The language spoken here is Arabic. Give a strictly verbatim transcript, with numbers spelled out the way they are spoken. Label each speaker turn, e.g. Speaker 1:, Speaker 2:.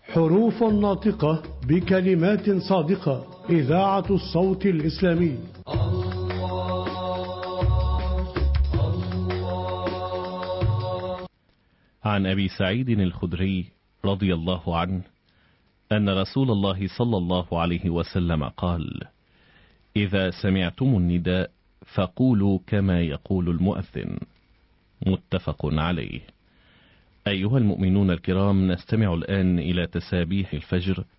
Speaker 1: حروف ناطقة بكلمات صادقة. إذاعة الصوت الإسلامي.
Speaker 2: عن أبي سعيد الخدري رضي الله عنه أن رسول الله صلى الله عليه وسلم قال: إذا سمعتم النداء فقولوا كما يقول المؤذن. متفق عليه. أيها المؤمنون الكرام، نستمع الآن إلى تسابيح الفجر